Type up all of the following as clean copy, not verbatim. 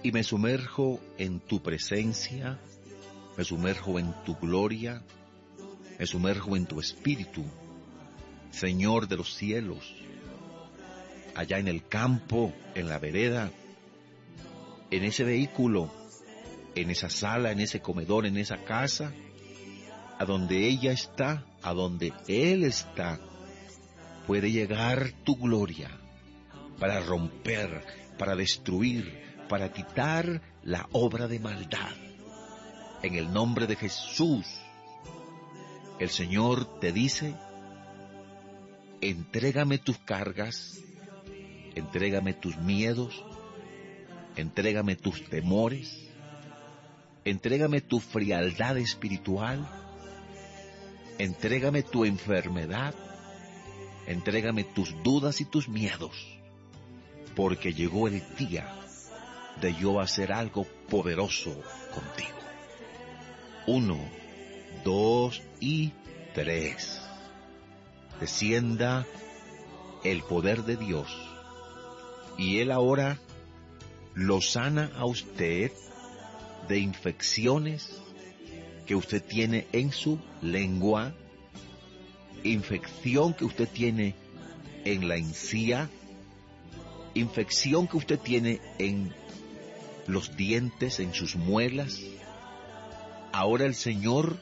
y me sumerjo en tu presencia, me sumerjo en tu gloria, me sumerjo en tu espíritu, Señor de los cielos, allá en el campo, en la vereda, en ese vehículo, en esa sala, en ese comedor, en esa casa, a donde ella está, a donde él está, puede llegar tu gloria para romper, para destruir, para quitar la obra de maldad. En el nombre de Jesús, el Señor te dice: entrégame tus cargas, entrégame tus miedos, entrégame tus temores, entrégame tu frialdad espiritual, entrégame tu enfermedad, entrégame tus dudas y tus miedos, porque llegó el día de yo hacer algo poderoso contigo. 1, 2 y 3. Descienda el poder de Dios y Él ahora lo sana a usted de infecciones que usted tiene en su lengua, infección que usted tiene en la encía, infección que usted tiene en los dientes, en sus muelas. Ahora el Señor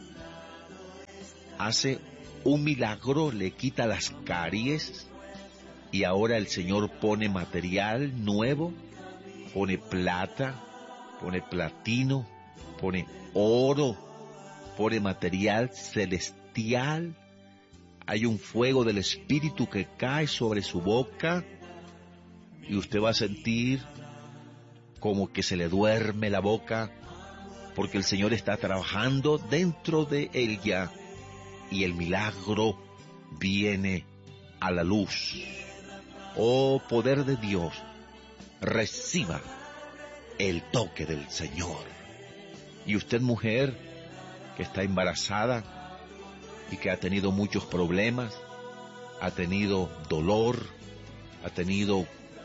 hace un milagro, le quita las caries, y ahora el Señor pone material nuevo, pone plata, pone platino, pone oro, pone material celestial. Hay un fuego del Espíritu que cae sobre su boca y usted va a sentir como que se le duerme la boca, porque el Señor está trabajando dentro de ella y el milagro viene a la luz. Oh poder de Dios, reciba el toque del Señor. Y usted, mujer que está embarazada y que ha tenido muchos problemas, ha tenido dolor, ha tenido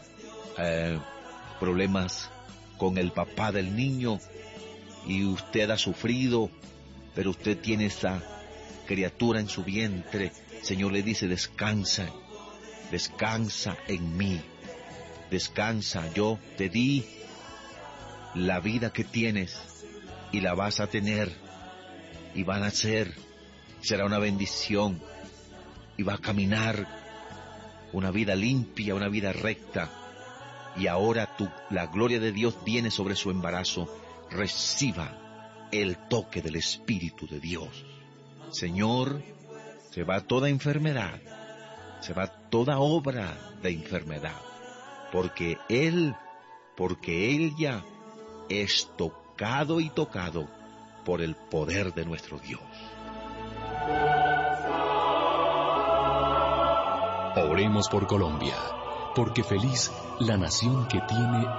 problemas con el papá del niño, y usted ha sufrido, pero usted tiene esa criatura en su vientre. El Señor le dice: descansa, descansa en mí, descansa, yo te di la vida que tienes y la vas a tener, y van a ser, será una bendición, y va a caminar una vida limpia, una vida recta. Y ahora la gloria de Dios viene sobre su embarazo. Reciba el toque del Espíritu de Dios. Señor, se va toda enfermedad, se va toda obra de enfermedad, porque ella es tocado y tocado por el poder de nuestro Dios. Oremos por Colombia, porque feliz la nación que tiene